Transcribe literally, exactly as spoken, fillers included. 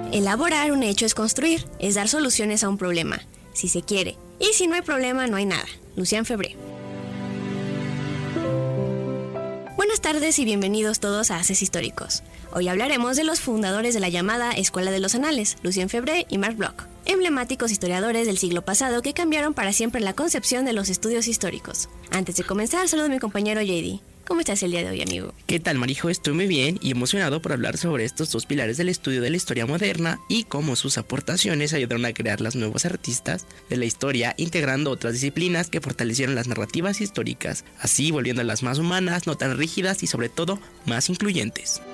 Elaborar un hecho es construir, es dar soluciones a un problema, si se quiere. Y si no hay problema, no hay nada. Lucian Febré. Buenas tardes y bienvenidos todos a Haces Históricos. Hoy hablaremos de los fundadores de la llamada Escuela de los Anales, Lucien Febvre y Marc Bloch, emblemáticos historiadores del siglo pasado que cambiaron para siempre la concepción de los estudios históricos. Antes de comenzar, saludo a mi compañero J D. ¿Cómo estás el día de hoy, amigo? ¿Qué tal, Marijo? Estoy muy bien y emocionado por hablar sobre estos dos pilares del estudio de la historia moderna y cómo sus aportaciones ayudaron a crear las nuevos artistas de la historia, integrando otras disciplinas que fortalecieron las narrativas históricas, así volviéndolas más humanas, no tan rígidas y sobre todo más incluyentes.